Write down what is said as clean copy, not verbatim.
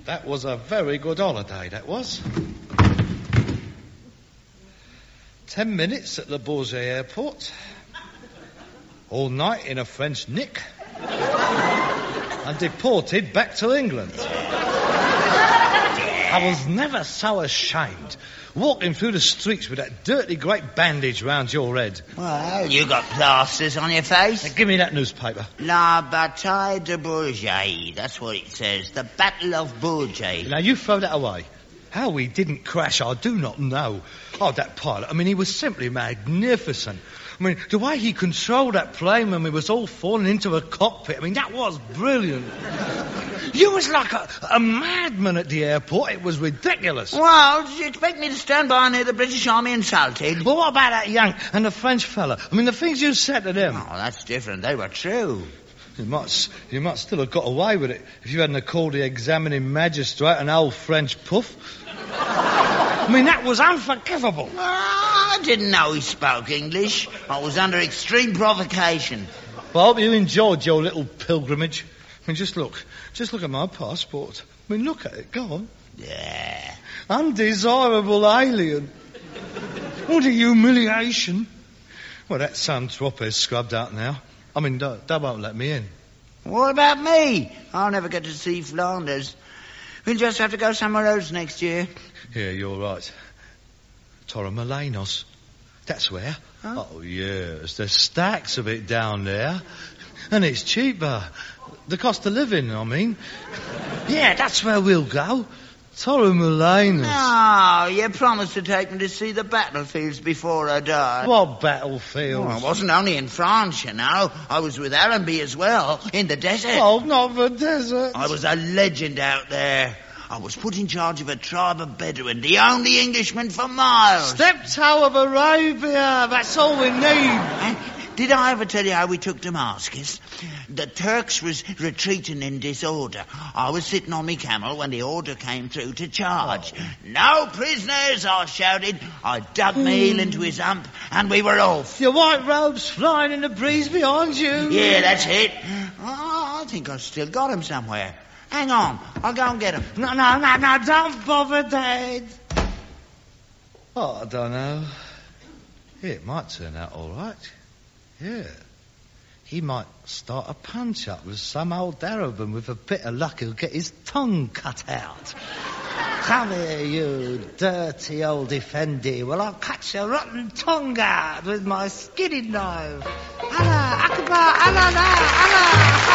That was a very good holiday, that was. 10 minutes at Le Bourget Airport. All night in a French nick. And deported back to England. I was never so ashamed. Walking through the streets with that dirty great bandage round your head. Well, you got plasters on your face. Now, give me that newspaper. La Bataille de Bourget. That's what it says. The Battle of Bourget. Now, you throw that away. How we didn't crash, I do not know. Oh, that pilot, I mean, he was simply magnificent. I mean, the way he controlled that plane when we was all falling into a cockpit, I mean, that was brilliant. You was like a madman at the airport. It was ridiculous. Well, did you expect me to stand by and hear the British Army insulted? Well, what about that Yank and the French fella? I mean, the things you said to them. Oh, that's different. They were true. You might still have got away with it if you hadn't called the examining magistrate an old French puff. I mean, that was unforgivable. I didn't know he spoke English. I was under extreme provocation. Well, I hope you enjoyed your little pilgrimage. I mean, just look at my passport. I mean, look at it, go on. Yeah. Undesirable alien. What a humiliation. Well, that Saint-Tropez's scrubbed out now. I mean, they won't let me in. What about me? I'll never get to see Flanders. We'll just have to go somewhere else next year. Yeah, you're right. Torremolinos. That's where. Huh? Oh, yes. There's stacks of it down there. And it's cheaper. The cost of living, I mean. Yeah, that's where we'll go. Torremolinos. Oh, you promised to take me to see the battlefields before I died. What battlefields? Oh, I wasn't only in France, you know. I was with Allenby as well, in the desert. Oh, not the desert. I was a legend out there. I was put in charge of a tribe of Bedouin, the only Englishman for miles. Steptoe of Arabia, that's all we need. Did I ever tell you how we took Damascus? The Turks was retreating in disorder. I was sitting on me camel when the order came through to charge. Oh. No prisoners, I shouted. I dug my heel into his hump and we were off. Your white robes flying in the breeze behind you. Yeah, that's it. Oh, I think I've still got him somewhere. Hang on, I'll go and get him. No, don't bother, Dad. Oh, I don't know. Yeah, it might turn out all right. Yeah. He might start a punch-up with some old Arab, and with a bit of luck he'll get his tongue cut out. Come here, you dirty old Effendi. Well, I'll cut your rotten tongue out with my skinning knife. Allah Akbar, Allah, Allah.